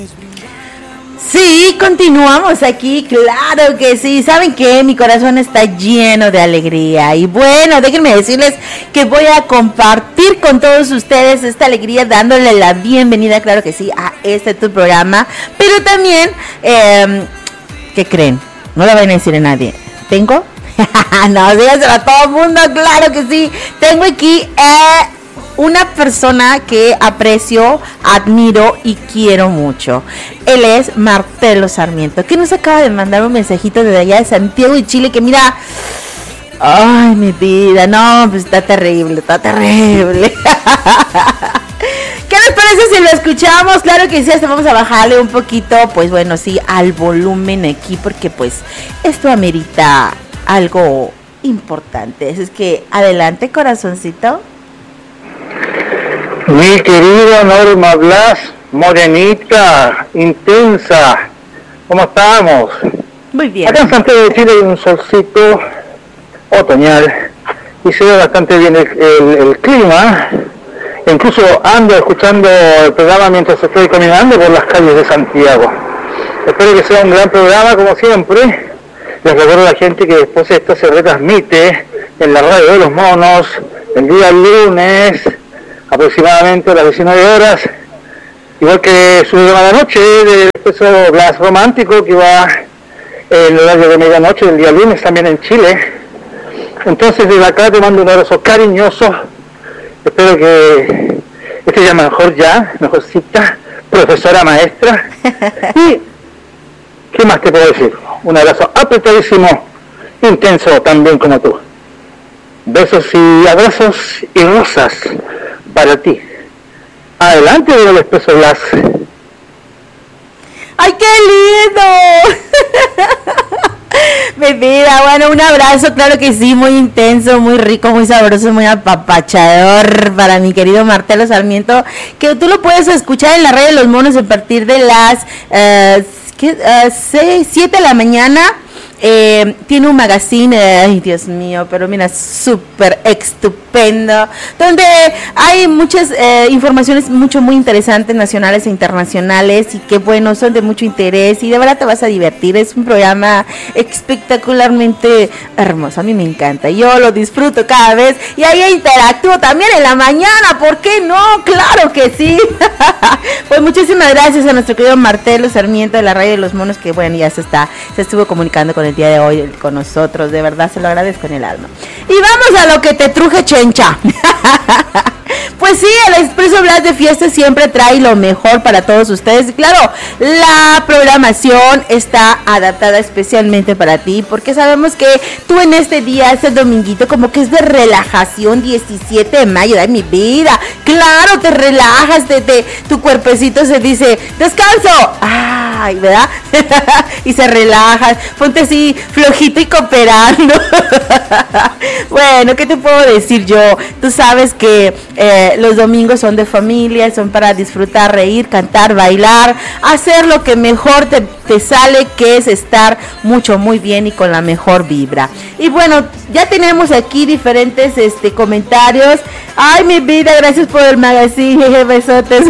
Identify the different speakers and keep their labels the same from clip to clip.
Speaker 1: Sí, continuamos aquí, claro que sí. ¿Saben qué? Mi corazón está lleno de alegría. Y bueno, déjenme decirles que voy a compartir con todos ustedes esta alegría, dándole la bienvenida, claro que sí, a este tu programa. Pero también, ¿qué creen? No lo vayan a decir a nadie. ¿Tengo? No, dígaselo a todo el mundo, claro que sí. Tengo aquí una persona que aprecio, admiro y quiero mucho. Él es Martelo Sarmiento, que nos acaba de mandar un mensajito desde allá de Santiago de Chile, que mira, ay, mi vida, no, pues está terrible, está terrible. ¿Qué les parece si lo escuchamos? Claro que sí, hasta vamos a bajarle un poquito, pues bueno, sí, al volumen aquí, porque pues esto amerita algo importante. Así es que adelante, corazoncito.
Speaker 2: Mi querida Norma Blas, morenita, intensa, ¿cómo estamos?
Speaker 1: Muy bien.
Speaker 2: Acá en Santiago de Chile hay un solcito otoñal y se ve bastante bien el clima. Incluso ando escuchando el programa mientras estoy caminando por las calles de Santiago. Espero que sea un gran programa como siempre. Les recuerdo a la gente que después esto se retransmite en la radio de los monos el día lunes, aproximadamente a las 19 horas, igual que su programa de noche de Expreso Blas Romántico, que va en el horario de medianoche del día lunes también en Chile. Entonces desde acá te mando un abrazo cariñoso, espero que esté ya mejorcita, profesora, maestra, y ¿qué más te puedo decir? Un abrazo apretadísimo, intenso también como tú. Besos y abrazos y rosas para ti. Adelante del Expreso Blas.
Speaker 1: ¡Ay, qué lindo! Mi vida, bueno, un abrazo, claro que sí, muy intenso, muy rico, muy sabroso, muy apapachador para mi querido Martelo Sarmiento, que tú lo puedes escuchar en la radio de los monos a partir de las 7 de la mañana. Tiene un magazine, ay Dios mío, pero mira, súper estupendo, donde hay muchas informaciones muy interesantes, nacionales e internacionales, y que bueno, son de mucho interés y de verdad te vas a divertir. Es un programa espectacularmente hermoso, a mí me encanta, yo lo disfruto cada vez y ahí interactúo también en la mañana, ¿por qué no? Claro que sí. Pues muchísimas gracias a nuestro querido Martelo Sarmiento de la Radio de los Monos, que bueno, ya se estuvo comunicando con el día de hoy con nosotros, de verdad se lo agradezco en el alma. Y vamos a lo que te truje, chencha. Pues sí, el Expreso Blas de Fiesta siempre trae lo mejor para todos ustedes. Y claro, la programación está adaptada especialmente para ti, porque sabemos que tú en este día, este dominguito, como que es de relajación, 17 de mayo, ay mi vida, claro, te relajas, tu cuerpecito se dice, descanso, ay, ¿verdad? Y se relaja, ponte así, flojito y cooperando. Bueno, ¿qué te puedo decir yo? Tú sabes que los domingos son de familia, son para disfrutar, reír, cantar, bailar, hacer lo que mejor te sale, que es estar muy bien y con la mejor vibra. Y bueno, ya tenemos aquí diferentes comentarios. Ay, mi vida, gracias por el magazine, besotes.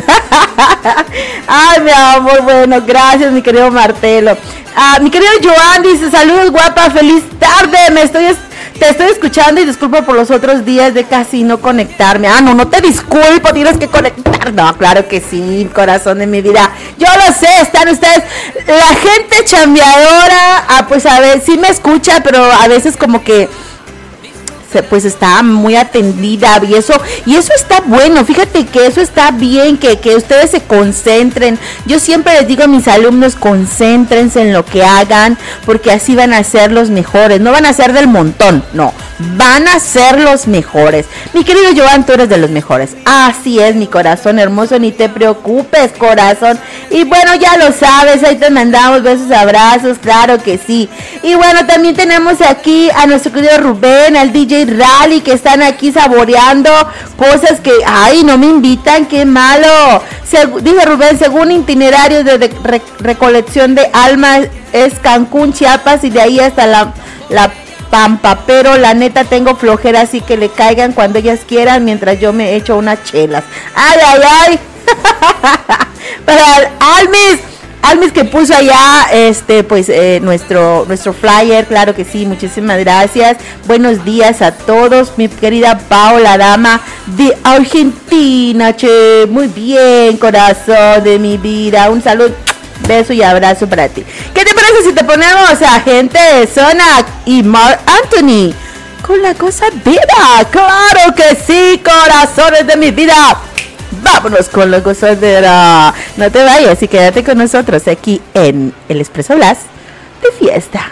Speaker 1: Ay, mi amor, bueno, gracias, mi querido Martelo. Mi querido Joan dice, saludos guapa, feliz tarde, te estoy escuchando y disculpa por los otros días de casi no conectarme. No te disculpo, tienes que conectar. No, claro que sí, corazón de mi vida. Yo lo sé, están ustedes, la gente chambeadora, pues a ver, sí me escucha, pero a veces como que pues está muy atendida y eso está bueno. Fíjate que eso está bien, que ustedes se concentren. Yo siempre les digo a mis alumnos, concéntrense en lo que hagan, porque así van a ser los mejores. No van a ser del montón, no, van a ser los mejores. Mi querido Joan, tú eres de los mejores. Así es, mi corazón hermoso, ni te preocupes, corazón. Y bueno, ya lo sabes, ahí te mandamos besos, abrazos, claro que sí. Y bueno, también tenemos aquí a nuestro querido Rubén, al DJ Rally, que están aquí saboreando cosas que, ay, no me invitan, qué malo. Dice Rubén, según itinerario de recolección de almas es Cancún, Chiapas, y de ahí hasta la Pampa, pero la neta tengo flojera, así que le caigan cuando ellas quieran, mientras yo me echo unas chelas. Ay, ay, ay. Para Almis que puso allá nuestro flyer, claro que sí, muchísimas gracias. Buenos días a todos, mi querida Paola Dama de Argentina, che, muy bien, corazón de mi vida, un saludo, beso y abrazo para ti. ¿Qué te parece si te ponemos a Gente de Zona y Marc Anthony con La Gozadera? Claro que sí, corazones de mi vida. Vámonos con La Gozadera. No te vayas y quédate con nosotros aquí en el Expreso Blas de fiesta.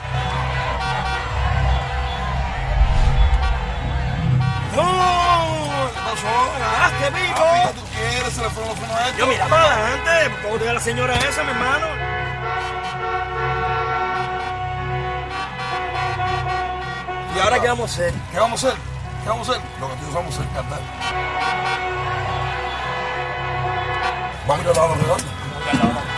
Speaker 3: Yo mira para adelante, ¿cómo te da la señora esa, mi hermano? ¿Y ahora qué vamos a hacer?
Speaker 4: ¿Qué vamos a hacer? ¿Qué vamos a hacer? Lo que nosotros vamos a hacer es cantar. Vamos a ir a la redonda.